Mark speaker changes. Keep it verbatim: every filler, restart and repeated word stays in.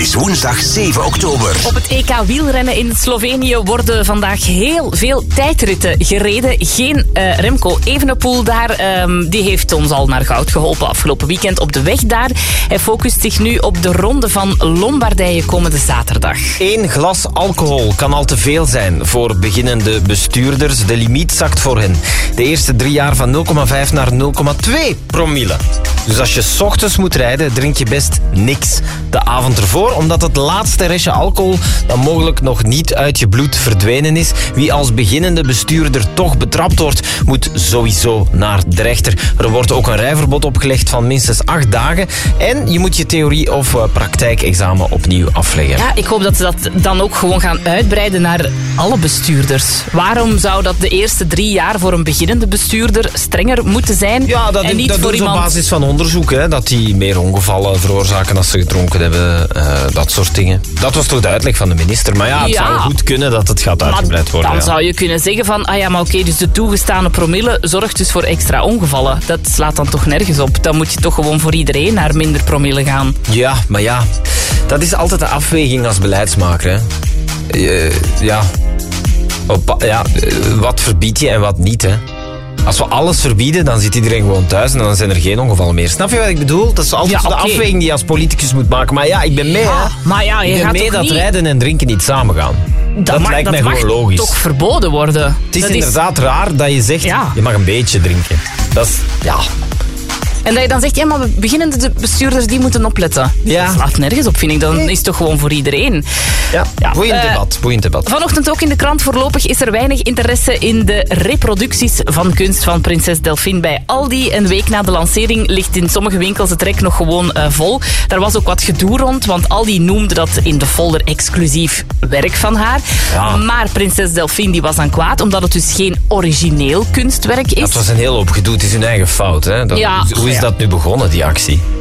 Speaker 1: is woensdag zeven oktober.
Speaker 2: Op het E K wielrennen in Slovenië worden vandaag heel veel tijdritten gereden. Geen uh, Remco Evenepoel daar. Um, die heeft ons al naar goud geholpen afgelopen weekend op de weg daar. Hij focust zich nu op de ronde van Lombardije komende zaterdag.
Speaker 3: Eén glas alcohol kan al te veel zijn voor beginnende bestuurders. De limiet zakt voor hen. De eerste drie jaar van nul komma vijf naar nul komma twee promille. Dus als je 's ochtends moet rijden, drink je best niks de avond ervoor, omdat het laatste restje alcohol dan mogelijk nog niet uit je bloed verdwenen is. Wie als beginnende bestuurder toch betrapt wordt, moet sowieso naar de rechter. Er wordt ook een rijverbod opgelegd van minstens acht dagen en je moet je theorie- of uh, praktijkexamen opnieuw afleggen.
Speaker 2: Ja, ik hoop dat ze dat dan ook gewoon gaan uitbreiden naar alle bestuurders. Waarom zou dat de eerste drie jaar voor een beginnende bestuurder strenger moeten zijn?
Speaker 3: Ja, dat,
Speaker 2: en niet
Speaker 3: dat
Speaker 2: voor
Speaker 3: doen ze
Speaker 2: iemand...
Speaker 3: op basis van onderzoek, hè, dat die meer ongevallen veroorzaken als ze gedronken hebben, uh, dat soort dingen. Dat was toch de uitleg van de minister. Maar ja, het
Speaker 2: Ja.
Speaker 3: zou goed kunnen dat het gaat
Speaker 2: Maar
Speaker 3: uitgebreid worden.
Speaker 2: dan
Speaker 3: ja.
Speaker 2: zou je kunnen zeggen van, ah ja, maar oké, dus de toegestane promille zorgt dus voor extra ongevallen. Dat slaat dan toch nergens op. Dan moet je toch gewoon voor iedereen naar minder promille gaan.
Speaker 3: Ja, maar ja, dat is altijd de afweging als beleidsmaker. Hè. Uh, ja. Op, ja, uh, wat verbied je en wat niet, hè. Als we alles verbieden, dan zit iedereen gewoon thuis en dan zijn er geen ongevallen meer. Snap je wat ik bedoel? Dat is altijd
Speaker 2: Ja,
Speaker 3: de
Speaker 2: oké.
Speaker 3: afweging die je als politicus moet maken. Maar ja, ik ben mee,
Speaker 2: Ja,
Speaker 3: hè.
Speaker 2: maar ja, je
Speaker 3: ik ben
Speaker 2: gaat
Speaker 3: mee
Speaker 2: toch
Speaker 3: dat
Speaker 2: niet...
Speaker 3: rijden en drinken niet samengaan. Dat,
Speaker 2: mag,
Speaker 3: lijkt
Speaker 2: dat
Speaker 3: mij
Speaker 2: mag
Speaker 3: gewoon logisch.
Speaker 2: toch verboden worden.
Speaker 3: Het is
Speaker 2: Dat
Speaker 3: inderdaad raar dat je zegt,
Speaker 2: Ja.
Speaker 3: je mag een beetje drinken. Dat is, ja...
Speaker 2: En dat je dan zegt, ja, maar beginnende bestuurders die moeten opletten.
Speaker 3: Ja.
Speaker 2: Dat slaat nergens op, vind ik. Dan is het toch gewoon voor iedereen.
Speaker 3: Ja,
Speaker 2: Ja,
Speaker 3: boeiend
Speaker 2: eh,
Speaker 3: debat, boeiend debat.
Speaker 2: Vanochtend ook in de krant. Voorlopig is er weinig interesse in de reproducties van kunst van prinses Delphine bij Aldi. Een week na de lancering ligt in sommige winkels het rek nog gewoon uh, vol. Daar was ook wat gedoe rond, want Aldi noemde dat in de folder exclusief werk van haar.
Speaker 3: Ja.
Speaker 2: Maar prinses Delphine die was dan kwaad, omdat het dus geen origineel kunstwerk is.
Speaker 3: Dat was een heel hoop gedoe, het is hun eigen fout. Hè. Dat,
Speaker 2: Ja.
Speaker 3: hoe is
Speaker 2: Ja.
Speaker 3: dat nu begonnen, die actie?